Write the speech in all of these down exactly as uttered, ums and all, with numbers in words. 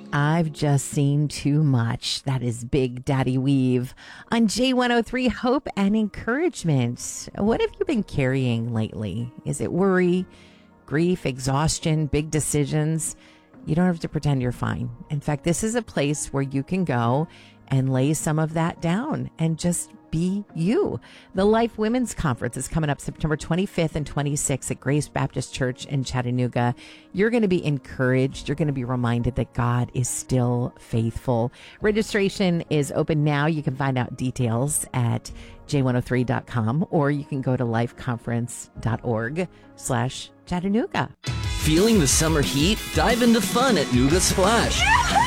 I've just seen too much. That is Big Daddy Weave on J one oh three, Hope and Encouragement. What have you been carrying lately? Is it worry, grief, exhaustion, big decisions? You don't have to pretend you're fine. In fact, this is a place where you can go and lay some of that down and just be you. The Life Women's Conference is coming up September twenty-fifth and twenty-sixth at Grace Baptist Church in Chattanooga. You're going to be encouraged. You're going to be reminded that God is still faithful. Registration is open now. You can find out details at j one oh three dot com, or you can go to lifeconference.org slash Chattanooga. Feeling the summer heat? Dive into fun at Nooga Splash.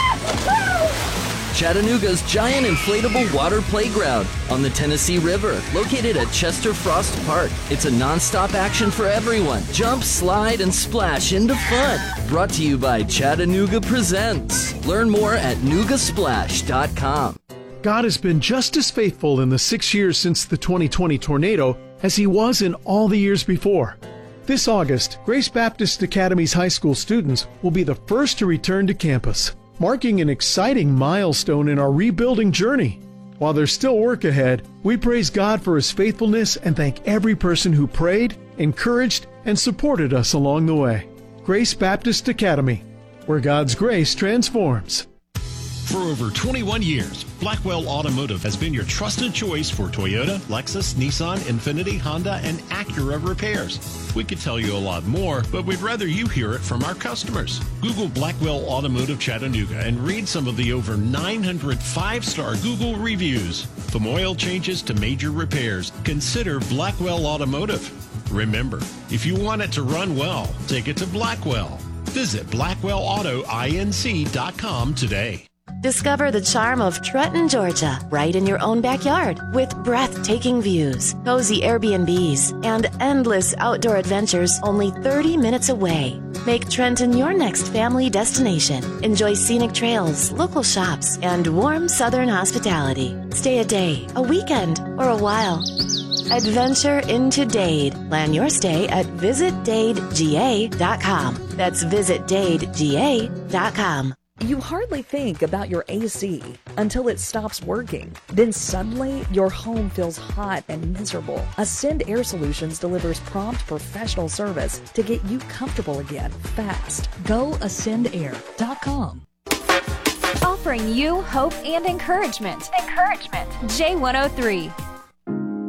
Chattanooga's giant inflatable water playground on the Tennessee River, located at Chester Frost Park. It's a nonstop action for everyone. Jump, slide, and splash into fun. Brought to you by Chattanooga Presents. Learn more at nooga splash dot com. God has been just as faithful in the six years since the twenty twenty tornado as He was in all the years before. This August, Grace Baptist Academy's high school students will be the first to return to campus, marking an exciting milestone in our rebuilding journey. While there's still work ahead, we praise God for His faithfulness and thank every person who prayed, encouraged, and supported us along the way. Grace Baptist Academy, where God's grace transforms. For over twenty-one years, Blackwell Automotive has been your trusted choice for Toyota, Lexus, Nissan, Infiniti, Honda, and Acura repairs. We could tell you a lot more, but we'd rather you hear it from our customers. Google Blackwell Automotive Chattanooga and read some of the over nine hundred five-star Google reviews. From oil changes to major repairs, consider Blackwell Automotive. Remember, if you want it to run well, take it to Blackwell. Visit blackwell auto inc dot com today. Discover the charm of Trenton, Georgia, right in your own backyard, with breathtaking views, cozy Airbnbs, and endless outdoor adventures only thirty minutes away. Make Trenton your next family destination. Enjoy scenic trails, local shops, and warm southern hospitality. Stay a day, a weekend, or a while. Adventure into Dade. Plan your stay at visit dade g a dot com. That's visit dade g a dot com. You hardly think about your A C until it stops working. Then suddenly, your home feels hot and miserable. Ascend Air Solutions delivers prompt professional service to get you comfortable again, fast. Go ascend air dot com. Offering you hope and encouragement. Encouragement. J one oh three.